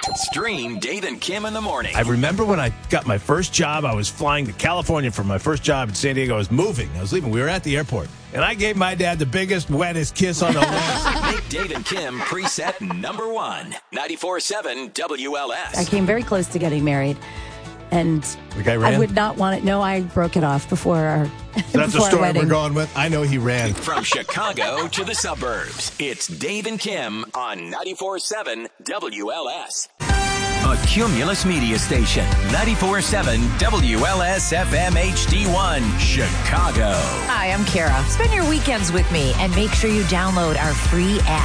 Stream Dave and Kim in the morning. I remember when I got my first job, I was flying to California for my first job in San Diego. I was moving. I was leaving. We were at the airport. And I gave my dad the biggest, wettest kiss on the lips. Make Dave and Kim preset number 1. 94.7 WLS. I came very close to getting married. And The guy ran? I would not want it. No, I broke it off before our That's the before our story wedding. we're going with. I know he ran. From Chicago to the suburbs, it's Dave and Kim on 94.7 WLS. A Cumulus Media Station, 94.7 WLS FM HD1, Chicago. Hi, I'm Kara. Spend your weekends with me and make sure you download our free app.